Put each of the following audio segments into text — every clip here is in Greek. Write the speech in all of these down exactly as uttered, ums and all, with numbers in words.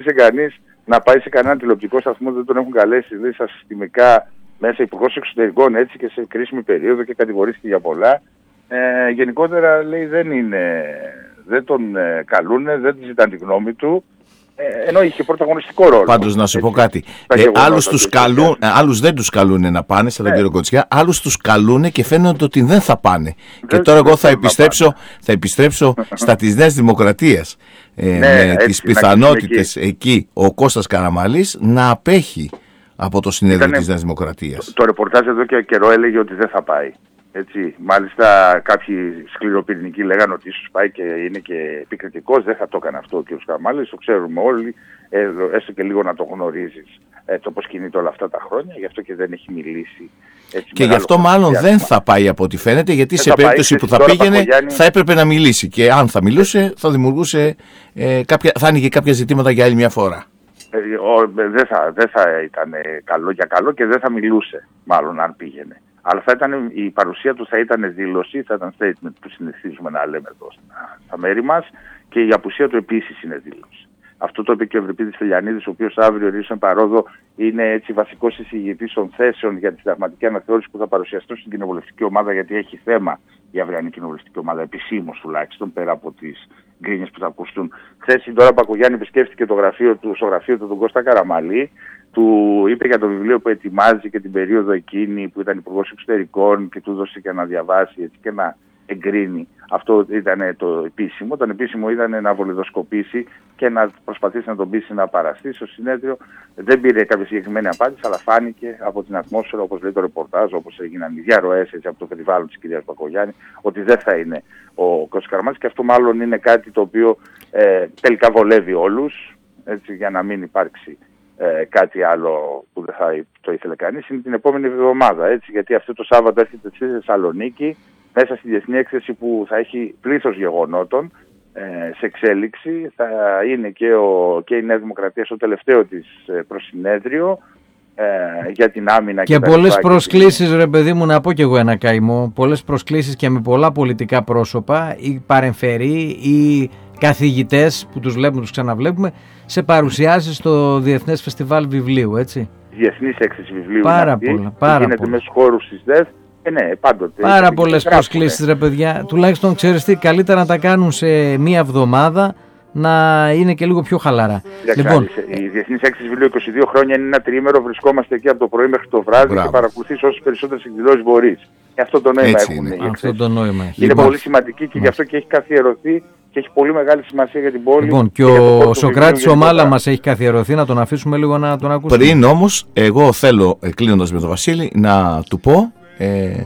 τόλμησε κανείς να πάει σε κανένα τηλεοπτικό σταθμό, δεν τον έχουν καλέσει, δηλαδή στα συστημικά μέσα, υπουργός εξωτερικών, έτσι, και σε κρίσιμη περίοδο και κατηγορήθηκε για πολλά. Ε, γενικότερα, λέει, δεν είναι, δεν τον ε, καλούνε, δεν ζητάνε τη γνώμη του. Ενώ είχε πρωταγωνιστικό ρόλο. Πάντως να σου πω κάτι. Ε, άλλους, τους καλούν, άλλους δεν τους καλούν να πάνε στον ναι. κύριο Κοτσιά, άλλους τους καλούν και φαίνεται ότι δεν θα πάνε. Δεν και τώρα εγώ θα επιστρέψω, θα επιστρέψω στα της Νέας Δημοκρατίας. Ε, ναι, με έτσι, τις πιθανότητες εκεί. εκεί ο Κώστας Καραμανλής να απέχει από το συνέδριο Ήτανε, της Νέας Δημοκρατίας. Το, το ρεπορτάζ εδώ και καιρό έλεγε ότι δεν θα πάει. Έτσι. Μάλιστα κάποιοι σκληροπυρηνικοί λέγανε ότι ίσως πάει και είναι και επικριτικός, δεν θα το έκανε αυτό ο κ. Καραμανλής, το ξέρουμε όλοι, ε, έστω και λίγο να το γνωρίζεις ε, το πώς κινείται όλα αυτά τα χρόνια, γι' αυτό και δεν έχει μιλήσει. Έτσι, και γι' αυτό μάλλον διάστημα. δεν θα πάει από ό,τι φαίνεται, γιατί δεν σε περίπτωση πάει, που θα πήγαινε Πακογιάννη... θα έπρεπε να μιλήσει και αν θα μιλούσε θα δημιουργούσε, ε, κάποια, θα άνοιγε κάποια ζητήματα για άλλη μια φορά. Ε, ο, δεν, θα, δεν θα ήταν καλό για καλό και δεν θα μιλούσε μάλλον αν πήγαινε. Αλλά θα ήταν, η παρουσία του θα ήταν δήλωση, θα ήταν statement που συνηθίζουμε να λέμε εδώ στα μέρη μας, και η απουσία του επίσης είναι δήλωση. Αυτό το είπε και ο Ευρυπίδης Τελιανίδης, ο οποίος αύριο ρίσον παρόδο είναι έτσι βασικός εισηγητής των θέσεων για τη συνταγματική αναθεώρηση που θα παρουσιαστούν στην κοινοβουλευτική ομάδα, γιατί έχει θέμα η αυριανή κοινοβουλευτική ομάδα, επισήμως τουλάχιστον, πέρα από τις γκρίνιες που θα ακουστούν. Χθες η Ντόρα Πακογιάννη επισκέφθηκε το γραφείο του, στο γραφείο του τον Κώστα Καραμανλή, του είπε για το βιβλίο που ετοιμάζει και την περίοδο εκείνη που ήταν υπουργός εξωτερικών και του δώσε και να διαβάσει έτσι, και να εγκρίνει. Αυτό ήταν το επίσημο. Το επίσημο ήταν να βολιδοσκοπήσει και να προσπαθήσει να τον πείσει να παραστεί στο συνέδριο. Δεν πήρε κάποια συγκεκριμένη απάντηση, αλλά φάνηκε από την ατμόσφαιρα, όπως λέει το ρεπορτάζ, όπως έγιναν οι διαρροές έτσι, από το περιβάλλον της κυρίας Πακογιάννη, ότι δεν θα είναι ο Κώστας Καραμανλής, και αυτό μάλλον είναι κάτι το οποίο ε, τελικά βολεύει όλους, έτσι, για να μην υπάρξει Ε, κάτι άλλο που δεν θα το ήθελε κανείς. Είναι την επόμενη εβδομάδα, έτσι, γιατί αυτό το Σάββατο έρχεται στη Θεσσαλονίκη μέσα στη διεθνή έκθεση που θα έχει πλήθος γεγονότων ε, σε εξέλιξη. Θα είναι και, ο, και η Νέα Δημοκρατία στο τελευταίο της ε, προσυνέδριο ε, για την άμυνα και, και πολλές προσκλήσεις, ρε παιδί μου, να πω κι εγώ ένα καημό, πολλές προσκλήσεις και με πολλά πολιτικά πρόσωπα ή παρεμφερεί ή καθηγητές που τους βλέπουμε, τους ξαναβλέπουμε σε παρουσιάσεις στο Διεθνές Φεστιβάλ Βιβλίου, έτσι. Διεθνής έκθεση βιβλίου. Πάρα πολλά, πάρα γίνεται πολλά. Μέσα στους χώρους της ΔΕΘ. Ε, ναι, πάντοτε. Πάρα πολλές προσκλήσεις, ρε παιδιά. Τουλάχιστον ξέρεις τι, καλύτερα να τα κάνουν σε μία εβδομάδα, να είναι και λίγο πιο χαλαρά. Λοιπόν, η Διεθνής Έκθεση Βιβλίου είκοσι δύο χρόνια είναι ένα τριήμερο, βρισκόμαστε εκεί από το πρωί μέχρι το βράδυ. Μπράβο. Και παρακολουθείς όσες περισσότερες εκδηλώσεις μπορείς. Και αυτό το νόημα έτσι έχουν. Είναι. Αυτό το νόημα. Είναι λοιπόν, πολύ σημαντική και γι' αυτό και έχει καθιερωθεί και έχει πολύ μεγάλη σημασία για την πόλη. Λοιπόν, και, και ο Σοκράτης ο Μάλα μας έχει καθιερωθεί, να τον αφήσουμε λίγο να τον ακούσουμε. Πριν όμως, εγώ θέλω, κλείνοντας με τον Βασίλη, να του πω. Ε, ε,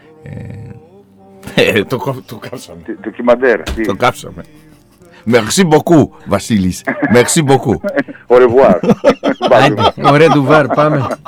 ε, το, το κάψαμε. Ντοκιμαντέρ. Το κάψαμε. Merci beaucoup, Βασίλης. Merci beaucoup. Au revoir. Au revoir, πάμε.